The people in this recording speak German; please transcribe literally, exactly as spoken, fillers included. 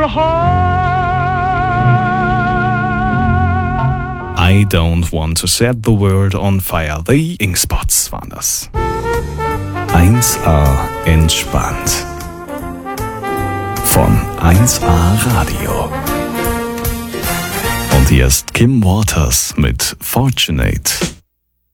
I Don't Want to Set the World on Fire. The Inkspots waren das. eins A entspannt. Von eins A Radio. Und hier ist Kim Waters mit Fortunate.